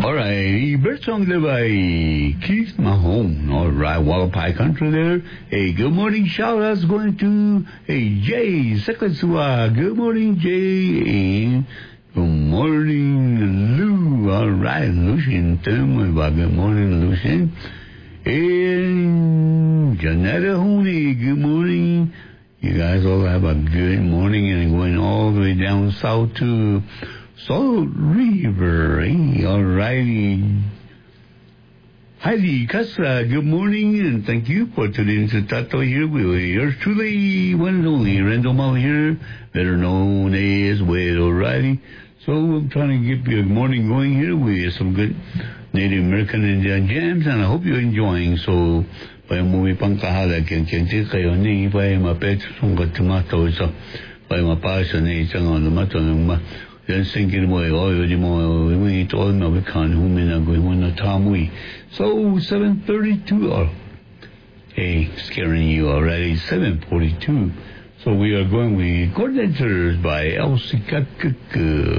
All right, bird song there by Keith Mahone. All right, Wallapai Country there. Hey, good morning, shout outs going to, hey, Jay Seklasua. Good morning, Jay. And good morning, Lou. All right, Lucian. Good morning, Lucian. And Janetta Honey, good morning. You guys all have a good morning and going all the way down south to Salt River. Hey, all righty. Heidi Kassa, good morning and thank you for tuning into Tato here. We're yours truly, one and only, Randall Mall here, better known as Wade O'Reilly. So I'm trying to get your morning going here with some good Native American Indian jams, and I hope you're enjoying. So, by movie pangkahala, kaya kayo ni, by mapet, sungkat tomato, so, by mapasa ni, isang tomato, then thinking mo, yun mo, we eat all na we can't, humina, going on a tamui. So, 7:32, hey, scaring you already, 7:42. So we are going with Coordinators by Elsie Kakaka.